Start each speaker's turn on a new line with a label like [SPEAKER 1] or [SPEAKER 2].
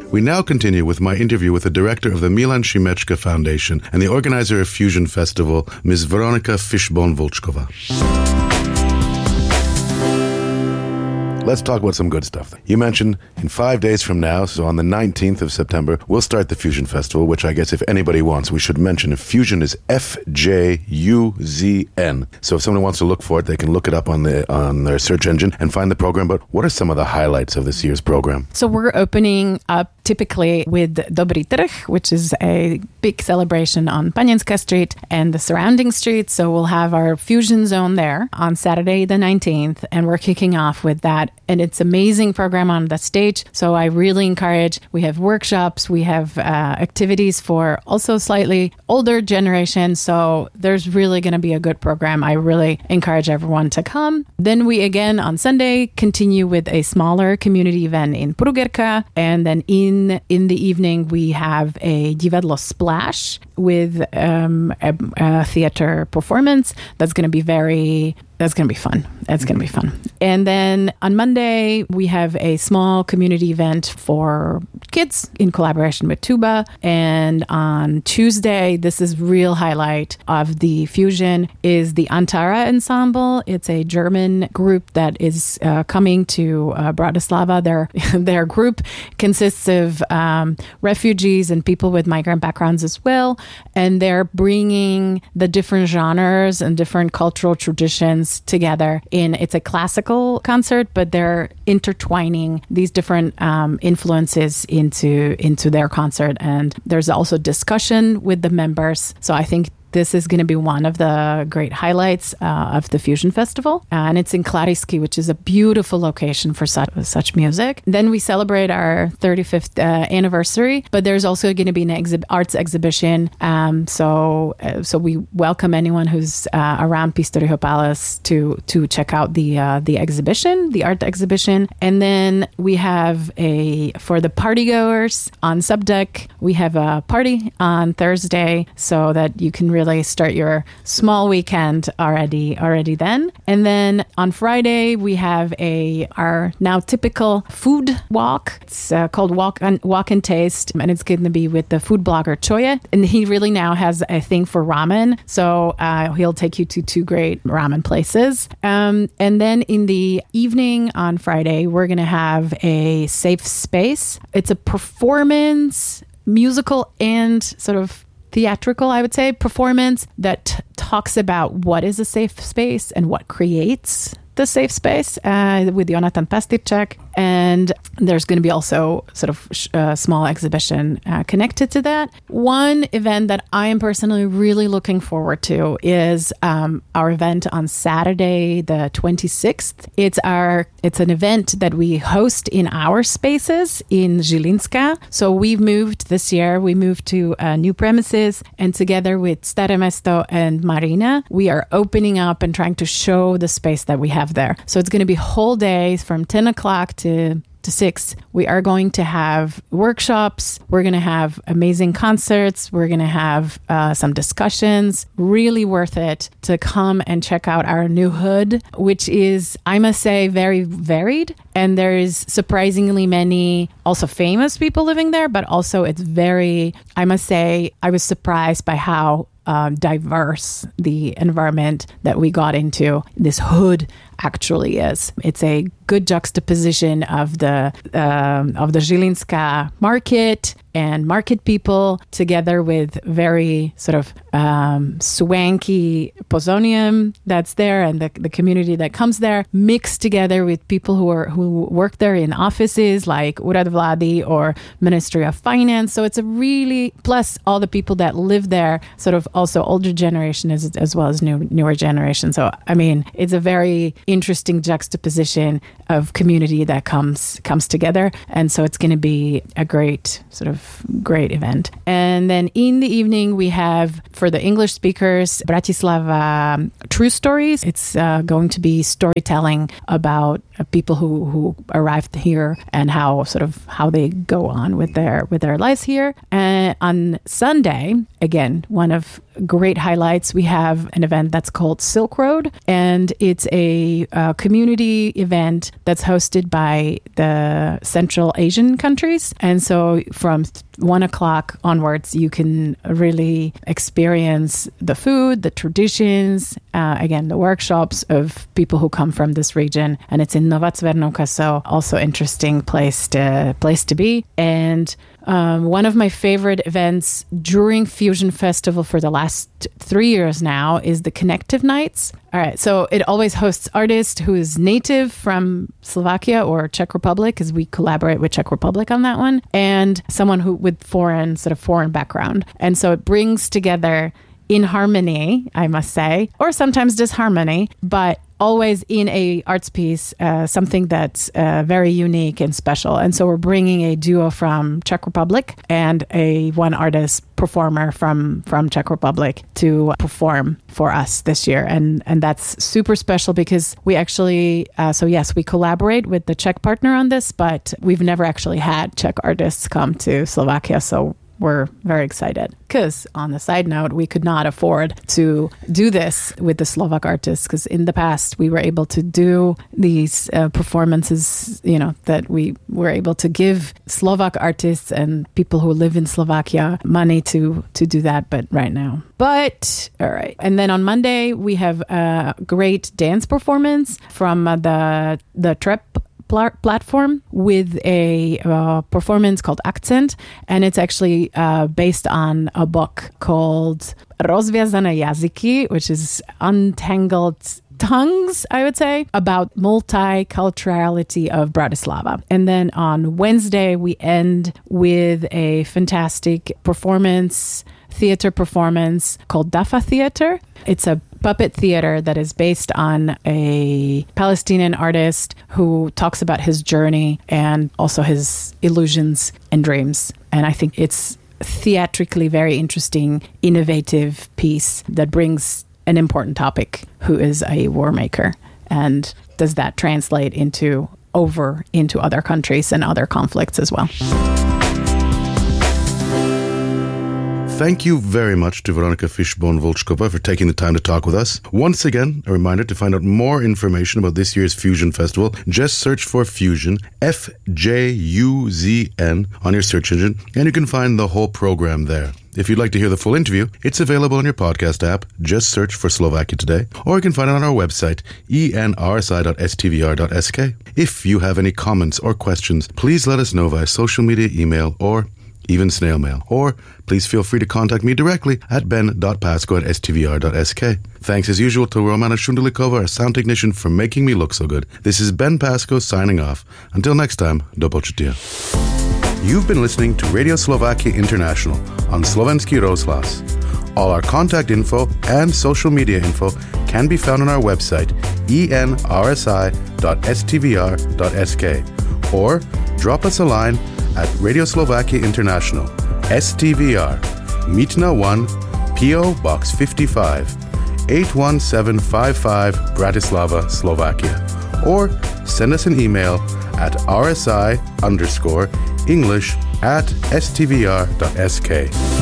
[SPEAKER 1] We now continue with my interview with the director of the Milan Šimečka Foundation and the organizer of Fusion Festival, Ms. Veronika Fishbone-Volchkova. Let's talk about some good stuff. You mentioned in 5 days from now, so on the 19th of September, we'll start the Fusion Festival, which I guess if anybody wants, we should mention. Fusion is FJUZN. So if someone wants to look for it, they can look it up on their search engine and find the program. But what are some of the highlights of this year's program?
[SPEAKER 2] So we're opening up typically with Dobry Trh, which is a big celebration on Panienska Street and the surrounding streets. So we'll have our Fusion Zone there on Saturday the 19th, and we're kicking off with that. And it's an amazing program on the stage. So I really encourage, we have workshops, we have activities for also slightly older generation. So there's really going to be a good program. I really encourage everyone to come. Then we again on Sunday continue with a smaller community event in Prugerka. And then in the evening, we have a Divadlo Splash with a theater performance that's going to be fun. That's going to be fun. And then on Monday, we have a small community event for kids in collaboration with Tuba. And on Tuesday, this is real highlight of the Fusion, is the Antara Ensemble. It's a German group that is coming to Bratislava. Their group consists of refugees and people with migrant backgrounds as well. And they're bringing the different genres and different cultural traditions together it's a classical concert, but they're intertwining these different influences into their concert. And there's also discussion with the members. So I think this is going to be one of the great highlights of the Fusion Festival. And it's in Klarisky, which is a beautiful location for such music. Then we celebrate our 35th anniversary, but there's also going to be an arts exhibition. So we welcome anyone who's around Pistoriho Palace to check out the exhibition, the art exhibition. And then we have for the partygoers on Subdeck, we have a party on Thursday so that you can really start your small weekend already then. And then on Friday, we have our now typical food walk. It's called Walk and Taste, and it's going to be with the food blogger Choya. And he really now has a thing for ramen. So he'll take you to 2 great ramen places. And then in the evening on Friday, we're going to have a safe space. It's a performance, musical and sort of theatrical, I would say, performance that talks about what is a safe space and what creates the safe space with Jonathan Pastirčák. And there's going to be also sort of a small exhibition connected to that. One event that I am personally really looking forward to is our event on Saturday, the 26th. It's an event that we host in our spaces in Žilinska. So this year, we moved to new premises, and together with Staré Mesto and Marina, we are opening up and trying to show the space that we have there. So it's going to be whole days from 10 o'clock to 6. We are going to have workshops. We're going to have amazing concerts. We're going to have some discussions. Really worth it to come and check out our new hood, which is, I must say, very varied. And there is surprisingly many also famous people living there, but also it's very, I must say, I was surprised by how diverse the environment that we got into this hood actually is. It's a good juxtaposition of the Žilinska market and market people together with very sort of swanky Pozonium that's there and the community that comes there, mixed together with people who work there in offices like Úrad vlády or Ministry of Finance. So it's a really, plus all the people that live there, sort of also older generation as well as newer generation. So I mean, it's a very interesting juxtaposition of community that comes together. And so it's going to be a great event. And then in the evening, we have, for the English speakers, Bratislava True Stories. It's going to be storytelling about people who arrived here and how they go on with their lives here. And on Sunday, again, one of great highlights, we have an event that's called Silk Road, and it's a community event that's hosted by the Central Asian countries. And so from 1 o'clock onwards, you can really experience the food, the traditions, again, the workshops of people who come from this region. And it's in Nova Cvernovka, so also interesting place to be. And one of my favorite events during Fusion Festival for the last 3 years now is the Connective Nights. All right, so it always hosts artists who is native from Slovakia or Czech Republic, because we collaborate with Czech Republic on that one, and someone who with foreign background. And so it brings together in harmony, I must say, or sometimes disharmony, but always in a arts piece, something that's very unique and special. And so we're bringing a duo from Czech Republic and one artist performer from Czech Republic to perform for us this year. And that's super special because we actually, we collaborate with the Czech partner on this, but we've never actually had Czech artists come to Slovakia. So we're very excited because, on the side note, we could not afford to do this with the Slovak artists, because in the past we were able to do these performances, that we were able to give Slovak artists and people who live in Slovakia money to do that, but right now. But, all right. And then on Monday, we have a great dance performance from the Trep platform with a performance called Akcent, and it's actually based on a book called Rozviazané jazyky, which is untangled tongues, I would say, about multiculturality of Bratislava. And then on Wednesday, we end with a fantastic theater performance called Dafa Theater. It's a puppet theater that is based on a Palestinian artist who talks about his journey and also his illusions and dreams. And I think it's theatrically very interesting, innovative piece that brings an important topic, who is a war maker. And does that translate into other countries and other conflicts as well?
[SPEAKER 1] Thank you very much to Veronika Fishbone-Volchkova for taking the time to talk with us. Once again, a reminder to find out more information about this year's Fusion Festival. Just search for Fusion, FJUZN, on your search engine, and you can find the whole program there. If you'd like to hear the full interview, it's available on your podcast app. Just search for Slovakia Today, or you can find it on our website, enrsi.stvr.sk. If you have any comments or questions, please let us know via social media, email, or even snail mail. Or please feel free to contact me directly at ben.pasco@stvr.sk. Thanks as usual to Romana Shundalikova, our sound technician, for making me look so good. This is Ben Pasco signing off. Until next time, do počutia. You've been listening to Radio Slovakia International on Slovenský rozhlas. All our contact info and social media info can be found on our website, enrsi.stvr.sk, or drop us a line at Radio Slovakia International, STVR, Mítna 1, P.O. Box 55, 81755, Bratislava, Slovakia. Or send us an email at rsi_English@stvr.sk.